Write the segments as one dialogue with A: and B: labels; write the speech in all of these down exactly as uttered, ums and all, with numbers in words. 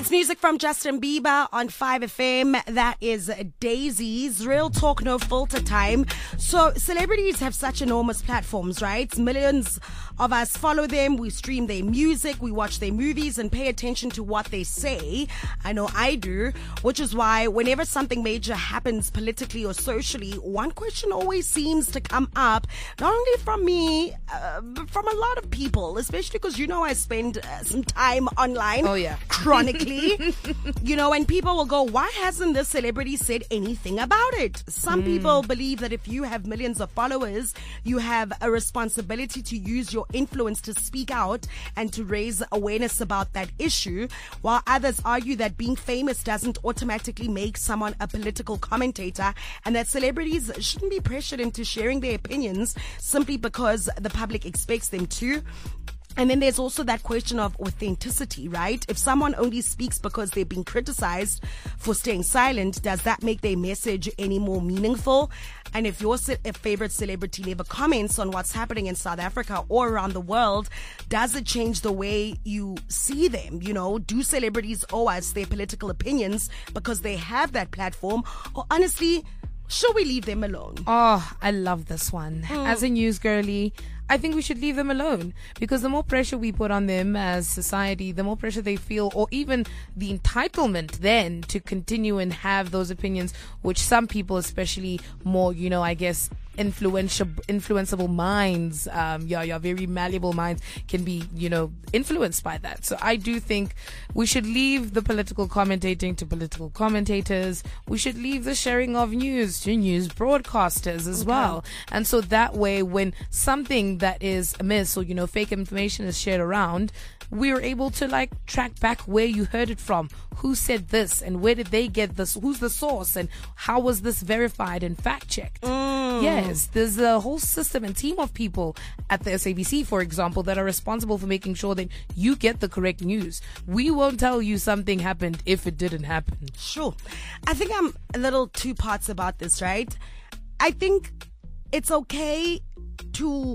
A: It's music from Justin Bieber on five F M. That is Daisy's Real Talk No Filter time. So celebrities have such enormous platforms, right? Millions of us follow them. We stream their music, we watch their movies and pay attention to what they say. I know I do, which is why whenever something major happens politically or socially, one question always seems to come up, not only from me, uh, but from a lot of people, especially because you know I spend uh, some time online.
B: Oh yeah.
A: Chronically. You know, and people will go, why hasn't this celebrity said anything about it? Some mm. people believe that if you have millions of followers, you have a responsibility to use your influence to speak out and to raise awareness about that issue, while others argue that being famous doesn't automatically make someone a political commentator and that celebrities shouldn't be pressured into sharing their opinions simply because the public expects them to. And then there's also that question of authenticity, right? If someone only speaks because they're being criticized for staying silent, does that make their message any more meaningful? And if your ce- favorite celebrity never comments on what's happening in South Africa or around the world, does it change the way you see them? You know, do celebrities owe us their political opinions because they have that platform? Or honestly, should we leave them alone?
B: Oh, I love this one. Mm. As a news girly, I think we should leave them alone, because the more pressure we put on them as society, the more pressure they feel, or even the entitlement then to continue and have those opinions, which some people, especially more, you know, I guess, influential, influenceable minds, um, yeah, yeah, very malleable minds can be, you know, influenced by that. So I do think we should leave the political commentating to political commentators. We should leave the sharing of news to news broadcasters as okay. well. And so that way, when something that is amiss or, you know, fake information is shared around, we are able to like track back where you heard it from, who said this and where did they get this, who's the source and how was this verified and fact checked.
A: Mm.
B: Yes, there's a whole system and team of people at the S A B C, for example, that are responsible for making sure that you get the correct news. We won't tell you something happened if it didn't happen.
A: Sure. I think I'm a little two parts about this, right? I think it's okay to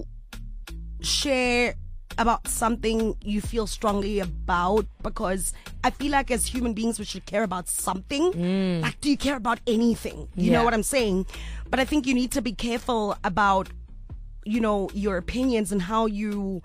A: share about something you feel strongly about, because I feel like as human beings we should care about something.
B: Mm.
A: Like, do you care about anything? You
B: yeah.
A: know what I'm saying? But I think you need to be careful about, you know, your opinions and how you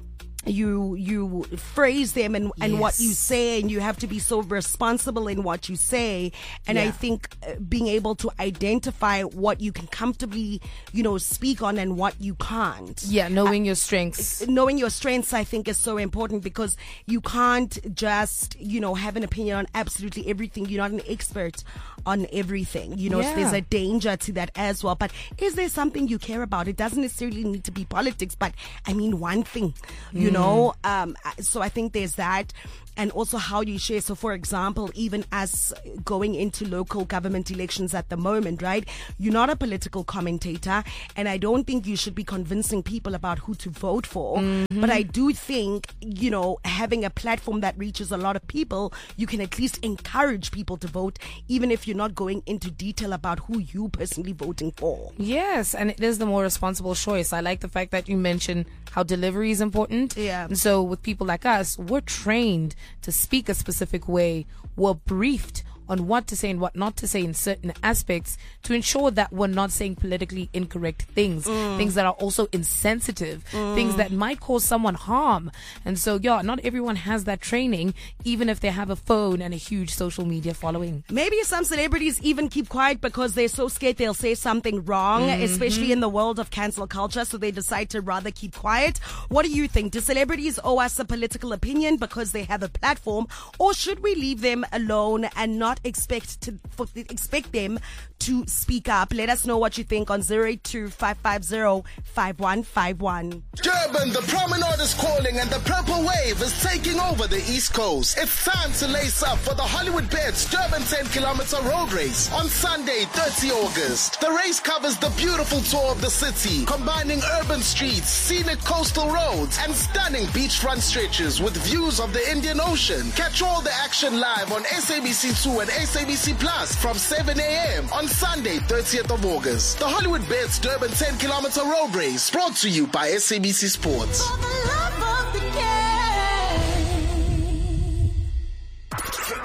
A: you you phrase them and, and
B: yes.
A: what you say, and you have to be so responsible in what you say. And
B: yeah.
A: I think uh, being able to identify what you can comfortably, you know, speak on and what you can't.
B: Yeah, knowing
A: uh,
B: your strengths.
A: Knowing your strengths, I think, is so important, because you can't just, you know, have an opinion on absolutely everything. You're not an expert on everything, you know,
B: yeah.
A: so there's a danger to that as well. But is there something you care about? It doesn't necessarily need to be politics, but I mean one thing, you mm. know, um, so I think there's that. And also how you share. So for example, even as going into local government elections at the moment, right? You're not a political commentator, and I don't think you should be convincing people about who to vote for. Mm-hmm. But I do think, you know, having a platform that reaches a lot of people, you can at least encourage people to vote, even if you're not going into detail about who you personally voting for.
B: Yes, and it is the more responsible choice. I like the fact that you mentioned how delivery is important.
A: Yeah.
B: And so with people like us, we're trained to speak a specific way. We're briefed on what to say and what not to say in certain aspects to ensure that we're not saying politically incorrect things, mm. things that are also insensitive, mm. things that might cause someone harm. And so, yeah, not everyone has that training, even if they have a phone and a huge social media following.
A: Maybe some celebrities even keep quiet because they're so scared they'll say something wrong, mm-hmm. especially in the world of cancel culture, so they decide to rather keep quiet. What do you think? Do celebrities owe us a political opinion because they have a platform, or should we leave them alone and not expect to for, expect them to speak up? Let us know what you think on zero eight two, five five zero, five one five one.
C: Durban, the promenade is calling and the purple wave is taking over the East Coast. It's time to lace up for the Hollywood Bets Durban ten kilometer road race on Sunday, thirtieth of August. The race covers the beautiful tour of the city, combining urban streets, scenic coastal roads, and stunning beachfront stretches with views of the Indian Ocean. Catch all the action live on S A B C two and S A B C Plus from seven a.m. on Sunday, thirtieth of August. The Hollywood Bets Durban ten kilometer road race, brought to you by S A B C Sports.
D: For the love of the game.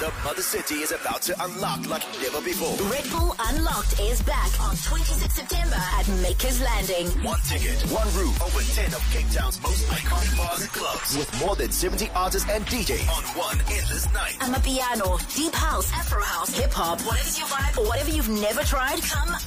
D: The Mother City is about to unlock like never before.
E: Red Bull Unlocked is back on twenty-sixth September at Makers Landing.
D: One ticket, one room, over ten of Cape Town's most iconic bars and clubs, with more than seventy artists and D Js on one endless night.
E: Amapiano, deep house, afro house, hip hop, whatever's your vibe or whatever you've never tried, come